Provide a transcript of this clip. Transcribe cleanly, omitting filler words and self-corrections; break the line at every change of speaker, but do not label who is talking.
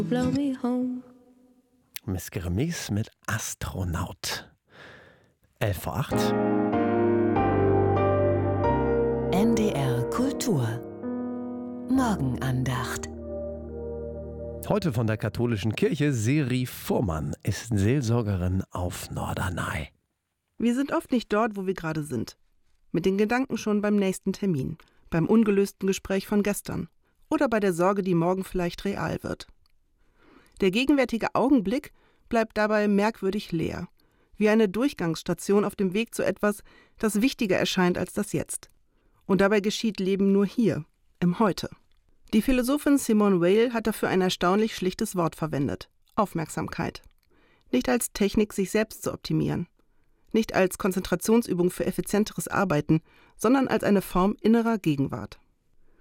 Blow me home.
Miss Gremis mit Astronaut. 11:08
NDR Kultur Morgenandacht.
Heute von der katholischen Kirche. Seri Fuhrmann ist Seelsorgerin auf Norderney.
Wir sind oft nicht dort, wo wir gerade sind. Mit den Gedanken schon beim nächsten Termin, beim ungelösten Gespräch von gestern oder bei der Sorge, die morgen vielleicht real wird. Der gegenwärtige Augenblick bleibt dabei merkwürdig leer, wie eine Durchgangsstation auf dem Weg zu etwas, das wichtiger erscheint als das Jetzt. Und dabei geschieht Leben nur hier, im Heute. Die Philosophin Simone Weil hat dafür ein erstaunlich schlichtes Wort verwendet: Aufmerksamkeit. Nicht als Technik, sich selbst zu optimieren. Nicht als Konzentrationsübung für effizienteres Arbeiten, sondern als eine Form innerer Gegenwart.